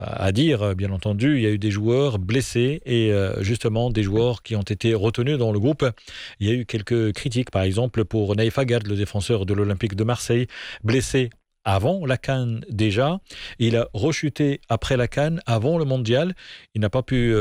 à dire, bien entendu. Il y a eu des joueurs blessés et justement des joueurs qui ont été retenus dans le groupe. Il y a eu quelques critiques, par exemple pour Naïf Aguerd, le défenseur de l'Olympique de Marseille, blessé avant la CAN déjà. Il a rechuté après la CAN, avant le mondial. Il n'a pas pu